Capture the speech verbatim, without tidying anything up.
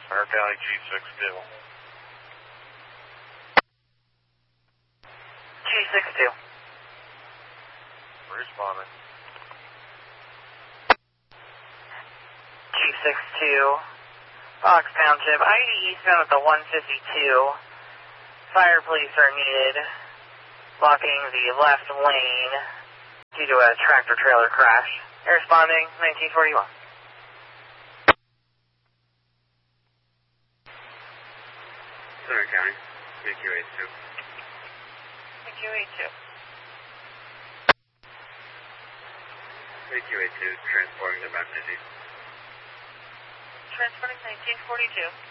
Fire County G six two. G six two. Responding. G six two. Fox Township, I D eastbound at the one fifty-two. Fire police are needed, blocking the left lane due to a tractor-trailer crash. Responding, nineteen forty-one. Center County, M Q eighty-two. M Q eighty-two. M Q eighty-two, transporting to Mount Disney. Transporting nineteen forty-two.